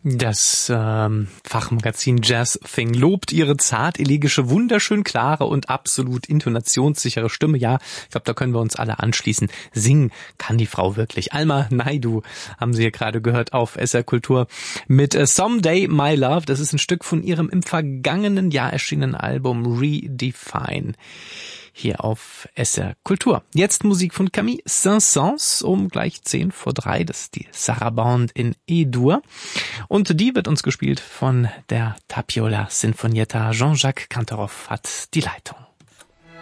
Das Fachmagazin Jazz Thing lobt ihre zart elegische, wunderschön klare und absolut intonationssichere Stimme. Ja, ich glaube, da können wir uns alle anschließen. Singen kann die Frau wirklich. Alma Naidoo haben Sie ja gerade gehört auf SR Kultur mit Someday My Love. Das ist ein Stück von ihrem im vergangenen Jahr erschienenen Album Redefine. Hier auf SR Kultur. Jetzt Musik von Camille Saint-Saëns um gleich 2:50. Das ist die Sarabande in E-Dur. Und die wird uns gespielt von der Tapiola Sinfonietta. Jean-Jacques Kantorov hat die Leitung.